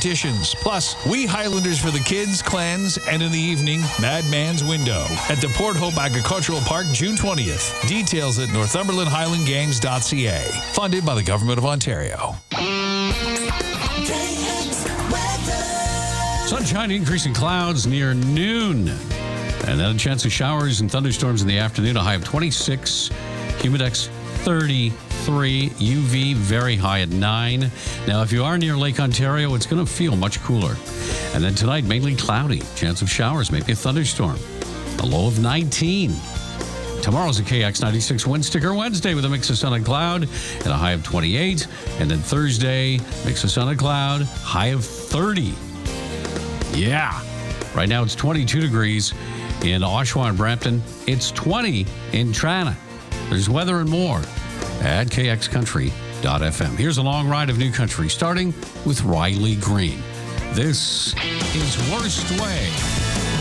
competitions. Plus, We Highlanders for the Kids, Clans, and in the evening, Madman's Window at the Port Hope Agricultural Park, June 20th. Details at northumberlandhighlandgames.ca. Funded by the Government of Ontario. Sunshine, increasing clouds near noon. And then a chance of showers and thunderstorms in the afternoon. A high of 26. Humidex 33. UV very high at 9. Now, if you are near Lake Ontario, it's going to feel much cooler. And then tonight, mainly cloudy. Chance of showers, maybe a thunderstorm. A low of 19. Tomorrow's a KX 96 Wind Sticker Wednesday with a mix of sun and cloud and a high of 28. And then Thursday, mix of sun and cloud, high of 30. Yeah. Right now it's 22 degrees in Oshawa and Brampton. It's 20 in Trana. There's weather and more at kxcountry.fm. Here's a long ride of new country, starting with Riley Green. This is Worst Way.